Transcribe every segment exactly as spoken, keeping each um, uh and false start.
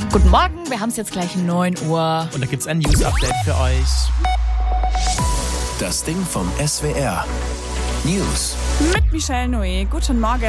Guten Morgen, wir haben es jetzt gleich neun Uhr. Und da gibt es ein News-Update für euch. Das Ding vom S W R. News. Mit Michelle Noé. Guten Morgen.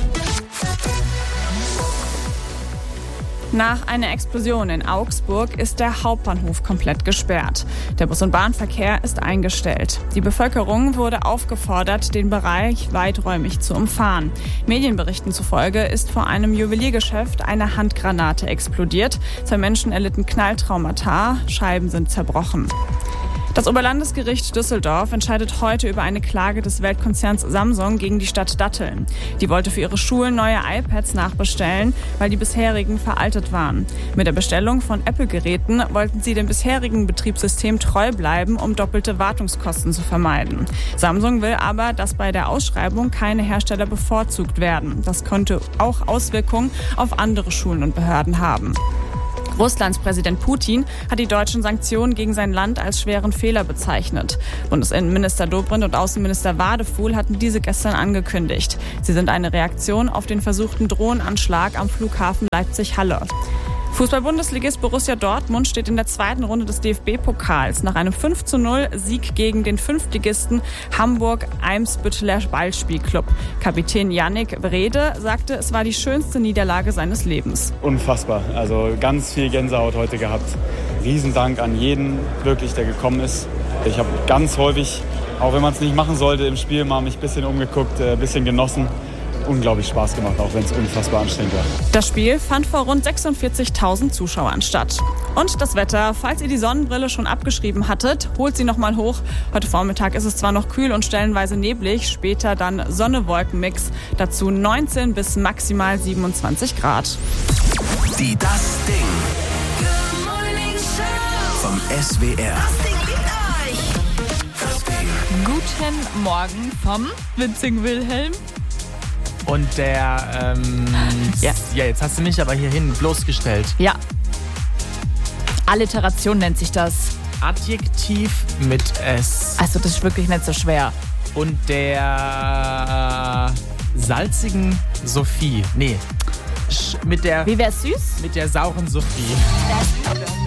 Nach einer Explosion in Augsburg ist der Hauptbahnhof komplett gesperrt. Der Bus- und Bahnverkehr ist eingestellt. Die Bevölkerung wurde aufgefordert, den Bereich weiträumig zu umfahren. Medienberichten zufolge ist vor einem Juweliergeschäft eine Handgranate explodiert. Zwei Menschen erlitten Knalltraumata, Scheiben sind zerbrochen. Das Oberlandesgericht Düsseldorf entscheidet heute über eine Klage des Weltkonzerns Samsung gegen die Stadt Datteln. Die wollte für ihre Schulen neue iPads nachbestellen, weil die bisherigen veraltet waren. Mit der Bestellung von Apple-Geräten wollten sie dem bisherigen Betriebssystem treu bleiben, um doppelte Wartungskosten zu vermeiden. Samsung will aber, dass bei der Ausschreibung keine Hersteller bevorzugt werden. Das könnte auch Auswirkungen auf andere Schulen und Behörden haben. Russlands Präsident Putin hat die deutschen Sanktionen gegen sein Land als schweren Fehler bezeichnet. Bundesinnenminister Dobrindt und Außenminister Wadefuhl hatten diese gestern angekündigt. Sie sind eine Reaktion auf den versuchten Drohnenanschlag am Flughafen Leipzig-Halle. Fußball-Bundesligist Borussia Dortmund steht in der zweiten Runde des D F B-Pokals nach einem fünf zu null Sieg gegen den Fünftligisten Hamburg-Eimsbütteler Ballspielclub. Kapitän Yannick Wrede sagte, es war die schönste Niederlage seines Lebens. Unfassbar, also ganz viel Gänsehaut heute gehabt. Riesendank an jeden, wirklich, der gekommen ist. Ich habe ganz häufig, auch wenn man es nicht machen sollte, im Spiel mal mich ein bisschen umgeguckt, ein bisschen genossen. Unglaublich Spaß gemacht, auch wenn es unfassbar anstrengend war. Das Spiel fand vor rund sechsundvierzigtausend Zuschauern statt. Und das Wetter, falls ihr die Sonnenbrille schon abgeschrieben hattet, holt sie nochmal hoch. Heute Vormittag ist es zwar noch kühl und stellenweise neblig, später dann Sonne-Wolken-Mix. Dazu neunzehn bis maximal siebenundzwanzig Grad. Die Das Ding vom S W R. Das Ding liebt euch. Das Ding. Guten Morgen vom Winzing Wilhelm. Und der, ähm, Ja. ja, jetzt hast du mich aber hierhin bloßgestellt. Ja. Alliteration nennt sich das. Adjektiv mit S. Also das ist wirklich nicht so schwer. Und der salzigen Sophie. Nee, Sch- mit der, Wie wär's süß? mit der sauren Sophie.